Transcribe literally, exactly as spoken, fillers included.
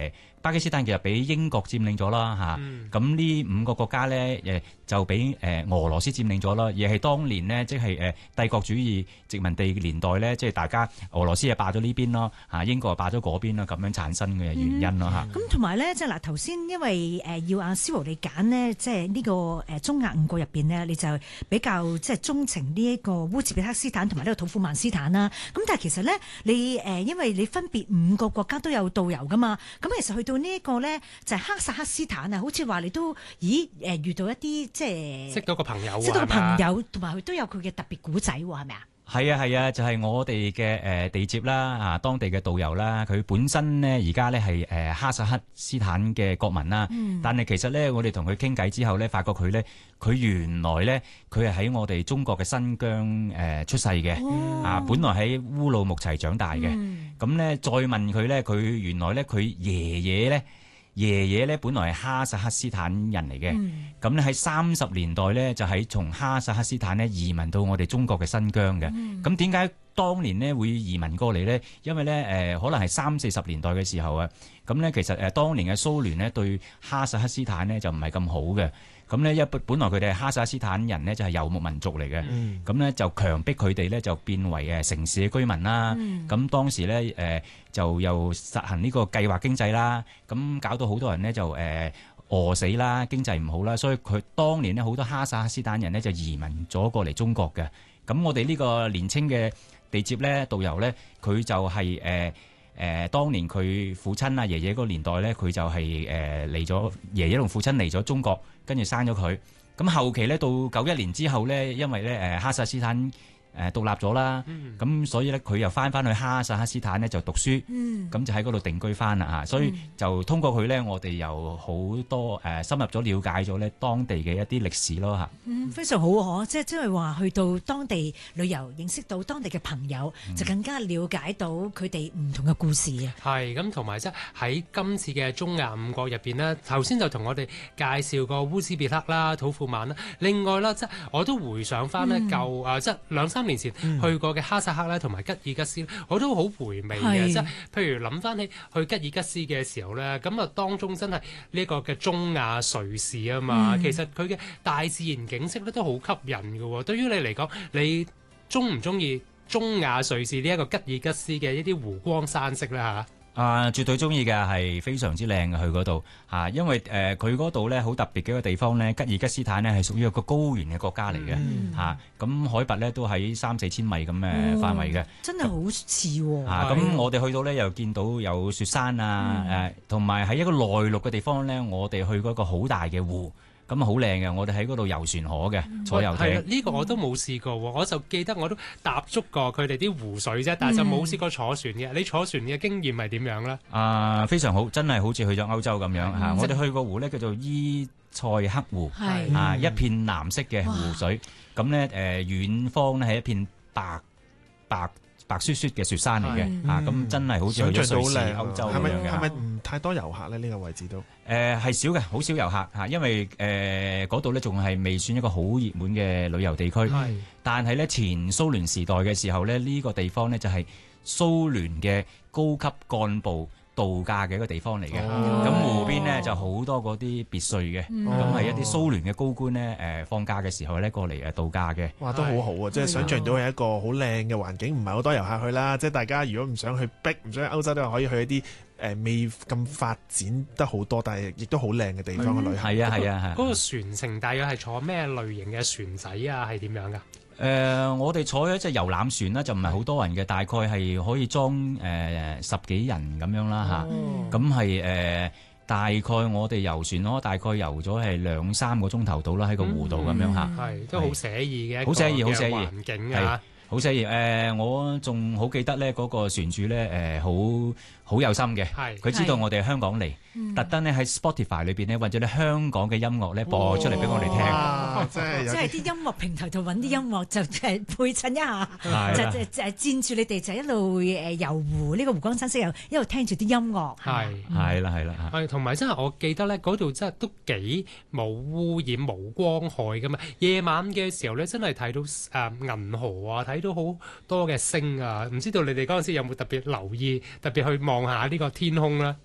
誒巴基斯坦其實俾英國佔領咗啦嚇，咁呢、嗯、五個國家咧誒就俾誒、呃、俄羅斯佔領咗啦，而係當年呢，即係誒帝國主義殖民地年代咧，即係大家俄羅斯係霸咗呢邊咯嚇，英國係霸咗嗰邊咯，咁樣產生嘅原因咯嚇。 咁同埋咧，即係嗱頭先因為誒要阿思豪你揀呢，即係呢個誒中亞五國入邊呢，你就比較即係鍾情呢一個烏茲別克斯坦同埋呢個土庫曼斯坦啦。咁但係其實咧，你誒因為你分別五個國家都有導遊噶嘛，咁其實去到呢一個咧就係哈薩克斯坦啊，好似話你都咦誒遇到一啲即係識到個朋友， 識到個朋友，同埋佢都有佢嘅特別古仔喎，係咪啊？ 係啊係啊，就係、是、我哋嘅誒地接啦，啊當地嘅導遊啦，佢本身呢，而家咧係誒哈薩克斯坦嘅國民啦，嗯、但係其實咧我哋同佢傾偈之後咧，發覺佢咧佢原來咧佢係喺我哋中國嘅新疆誒出世嘅，哦、啊本來喺烏魯木齊長大嘅，咁咧、嗯、再問佢咧，佢原來咧佢爺爺咧。爺爺咧本來係哈薩克斯坦人嚟嘅，咁咧喺三十年代咧就喺從哈薩克斯坦咧移民到我哋中國嘅新疆嘅。咁點解當年呢會移民過嚟咧？因為咧誒、呃、可能係三四十年代嘅時候啊，咁咧其實誒、呃、當年嘅蘇聯咧對哈薩克斯坦咧就唔係咁好嘅。咁咧一本來佢哋係哈薩克斯坦人呢，就係游牧民族嚟嘅，咁咧、嗯、就強迫佢哋咧就變為誒城市嘅居民啦。咁、嗯、當時咧誒、呃、就又實行呢個計劃經濟啦，咁搞到好多人呢，就誒、呃、餓死啦，經濟唔好啦，所以佢當年呢，好多哈薩克斯坦人呢，就移民咗過嚟中國嘅。咁我哋呢個年青嘅地接咧導遊咧，佢就係、是、誒。呃誒、呃，當年佢父親啊、爺爺嗰個年代咧，佢就係誒嚟咗，爺爺同父親嚟咗中國，跟住生咗佢。咁後期咧，到九一年之後咧，因為咧誒哈薩克斯坦誒獨立咗啦，咁、嗯、所以咧佢又翻翻去哈薩克斯坦咧就讀書，咁、嗯、就喺嗰度定居翻啦嚇。所以就通過佢咧，我哋又好多誒、呃、深入咗了解咗咧當地嘅一啲歷史咯嚇。 嗯，非常好啊！即係即係話去到當地旅遊，認識到當地嘅朋友，嗯、就更加了解到佢哋唔同嘅故事啊。 係咁，同埋即係喺今次嘅中亞五國入邊呢，頭先就同我哋介紹過烏茲別克啦、土庫曼啦，另外啦，即係我都回想翻呢舊啊，即係兩三年前去過嘅哈薩克咧，同埋吉爾吉斯，我都好回味嘅。即係譬如諗翻起去吉爾吉斯嘅時候咧，咁啊當中真係呢個嘅中亞瑞士啊嘛，嗯、其實佢嘅大自然景色咧都好吸引嘅。對於你嚟講，你中唔中意中亞瑞士呢一個吉爾吉斯嘅一啲湖光山色咧嚇？ 啊，絕對中意嘅，係非常之靚嘅去嗰度嚇，因為誒佢嗰度咧好特別嘅一個地方咧，吉爾吉斯坦呢係屬於一個高原嘅國家嚟嘅嚇，咁、嗯啊、海拔咧都喺三四千米咁嘅範圍嘅、哦，真係好似喎嚇。咁我哋去到咧又見到有雪山啊誒，同埋喺一個內陸嘅地方咧，我哋去過一個好大嘅湖。咁啊好靚嘅，我哋喺嗰度遊船河嘅，坐遊艇。係呢、呢個我都冇試過喎，我就記得我都踏足過佢哋啲湖水啫，但係就冇試過坐船嘅。你坐船嘅經驗係點樣咧？啊、呃，非常好，真係好似去咗歐洲咁樣嚇。嗯、我哋去個湖咧叫做伊塞克湖，係啊、嗯、一片藍色嘅湖水，咁咧誒遠方咧係一片白白。白雪雪嘅雪山嚟嘅嚇，咁、嗯、真係好似去咗瑞士、歐洲咁樣嘅。係咪唔太多遊客咧？呢、呢個位置都誒係、呃、少嘅，好少遊客嚇，因為誒嗰度咧仲係未算一個好熱門嘅旅遊地區。係是，但係咧前蘇聯時代嘅時候咧，呢、呢個地方咧就係蘇聯嘅高級幹部度假嘅一個地方嚟嘅，咁、哦、湖邊呢就好多嗰啲別墅嘅，咁係、哦、一啲蘇聯嘅高官呢，誒、呃、放假嘅時候咧過嚟誒度假嘅。哇，都好好啊！是即係想像到係一個好靚嘅環境，唔係好多遊客去啦。即係大家如果唔想去逼，唔想去歐洲，都可以去一啲誒、呃、未咁發展得好多，但係亦都好靚嘅地方去旅行。係啊係啊係。嗰、嗰個船程大約係坐咩類型嘅船仔啊？係點樣㗎？誒、呃，我哋坐一隻遊覽船啦，就唔係好多人嘅，大概係可以裝誒、呃、十幾人咁樣啦嚇。咁係誒，大概我哋遊船咯，大概遊咗係兩三個鐘頭到啦，喺個湖度咁樣嚇。係、嗯、都好寫意嘅，好寫意，好寫意環境啊，好寫意。誒、呃，我仲好記得咧，嗰個船主咧誒，好好有心嘅，佢知道我哋香港嚟。特登咧喺 Spotify 裏邊咧揾咗啲香港嘅音樂咧播出嚟俾我哋聽，哦、即係即係啲音樂平台度揾啲音樂就誒配襯一下，的就就就佔住你哋就一路誒遊湖呢、呢個湖光山色，又一路聽住啲音樂，係係啦係啦，係同埋真係我記得咧嗰度真係都幾冇污染冇光害噶嘛，夜晚嘅時候咧真係睇到誒、呃、銀河啊，睇到好多嘅星啊，唔知道你哋嗰陣時有冇特別留意，特別去望下呢個天空咧？